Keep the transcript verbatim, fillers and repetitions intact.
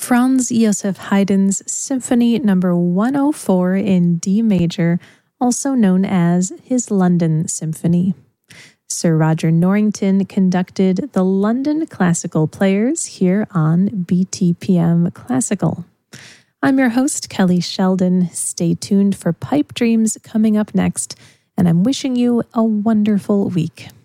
Franz Joseph Haydn's Symphony Number one oh four in D major, also known as his London Symphony. Sir Roger Norrington conducted the London Classical Players here on B T P M Classical. I'm your host, Kelly Sheldon. Stay tuned for Pipe Dreams coming up next, and I'm wishing you a wonderful week.